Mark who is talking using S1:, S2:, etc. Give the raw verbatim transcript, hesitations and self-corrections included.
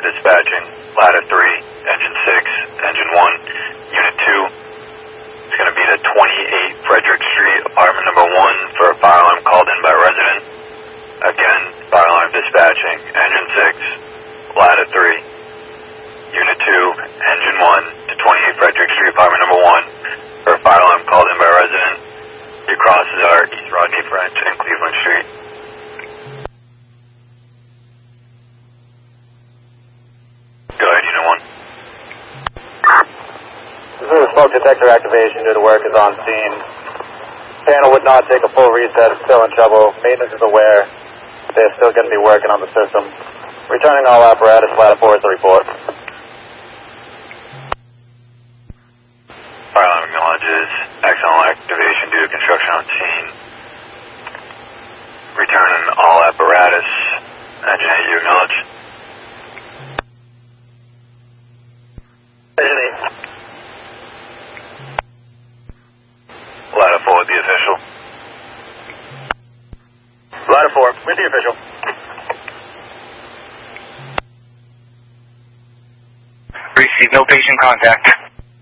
S1: dispatching, ladder three, engine six, engine one, unit two. It's going to be the twenty-eight Frederick Street, apartment number one, for a fire alarm called in by a resident. Again, fire alarm dispatching, engine six, ladder three, unit two, engine one, to twenty-eight Frederick Street, apartment number one, for a fire alarm called in by a resident. Your crosses are East Rodney French and Cleveland Street. Go ahead, unit one.
S2: This is a smoke detector activation due to work is on scene. Panel would not take a full reset, it's still in trouble. Maintenance is aware. They're still going to be working on the system. Returning all apparatus, ladder four is the report.
S1: Fire alarm acknowledges accidental activation due to construction on scene. Returning all apparatus. Engine eight, you acknowledge?
S2: Engine eight.
S1: Ladder four with the official.
S2: Ladder four with the official.
S3: Receive no patient contact.